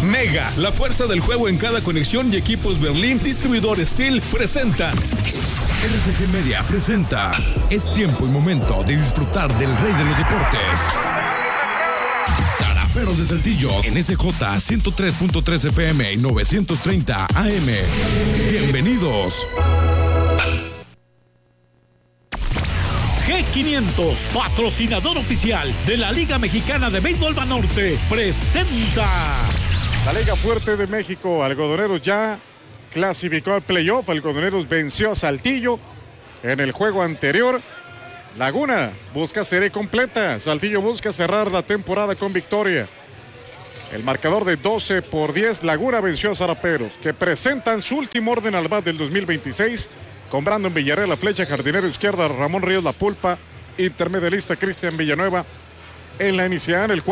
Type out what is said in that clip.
Mega, la fuerza del juego en cada conexión y equipos Berlín, distribuidor Steel, presentan. RCG Media presenta. Es tiempo y momento de disfrutar del rey de los deportes. Zaraperos de Saltillo en SJ 103.3 FM y 930 AM. Bienvenidos. G500, patrocinador oficial de la Liga Mexicana de Béisbol Banorte, presenta. La Liga Fuerte de México, Algodoneros ya clasificó al playoff. Algodoneros venció a Saltillo en el juego anterior. Laguna busca serie completa. Saltillo busca cerrar la temporada con victoria. El marcador de 12-10. Laguna venció a Zaraperos, que presentan su último orden al bat del 2026. Con Brandon Villarreal la flecha, jardinero izquierda Ramón Ríos la pulpa, intermedialista Cristian Villanueva en la inicial.